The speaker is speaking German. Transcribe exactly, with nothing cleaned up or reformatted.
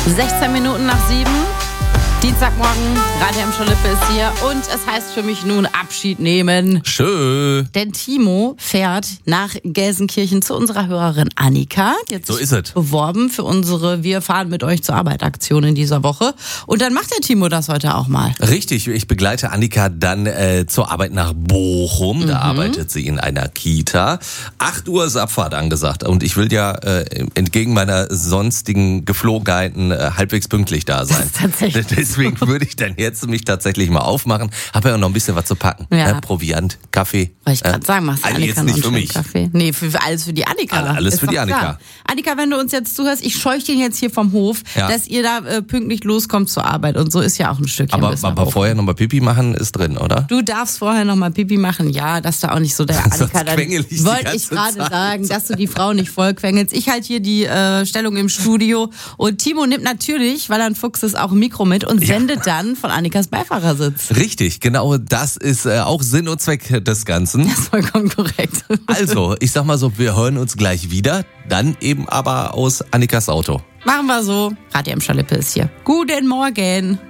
sechzehn Minuten nach sieben. Dienstagmorgen, Radio Emscher Lippe ist hier und es heißt für mich nun Abschied nehmen. Schön. Denn Timo fährt nach Gelsenkirchen zu unserer Hörerin Annika. Jetzt So ist es. Beworben für unsere Wir fahren mit euch zur Arbeit Aktion in dieser Woche. Und dann macht der Timo das heute auch mal. Richtig, ich begleite Annika dann äh, zur Arbeit nach Bochum. Da mhm. arbeitet sie in einer Kita. acht Uhr ist Abfahrt angesagt und ich will ja äh, entgegen meiner sonstigen Geflogenheiten äh, halbwegs pünktlich da sein. Tatsächlich. Deswegen würde ich dann jetzt mich tatsächlich mal aufmachen. Habe ja auch noch ein bisschen was zu packen. Ja. Ne? Proviant, Kaffee. Wollte ich gerade sagen, machst du also Annika jetzt nicht noch für einen mich. Kaffee? Nee, für, für alles für die Annika. Alles Ist für die doch Annika. klar. Annika, wenn du uns jetzt zuhörst, ich scheuche den jetzt hier vom Hof, Ja. dass ihr da äh, pünktlich loskommt zur Arbeit. Und so ist ja auch ein Stückchen. Aber, bis nach aber Bochum. vorher nochmal Pipi machen ist drin, oder? Du darfst vorher noch mal Pipi machen, ja, dass da auch nicht so der Sonst Annika dann. quengel ich die Wollte ganze ich gerade Zeit. sagen, dass du die Frau nicht voll quengelst. Ich halte hier die äh, Stellung im Studio und Timo nimmt natürlich, weil er ein Fuchs ist, auch ein Mikro mit und sendet dann von Annikas Beifahrersitz. Richtig, genau das ist äh, auch Sinn und Zweck des Ganzen. Das ist vollkommen korrekt. Also, ich sag mal so, wir hören uns gleich wieder, dann eben aber aus Annikas Auto. Machen wir so. Radio Emscher Lippe ist hier. Guten Morgen.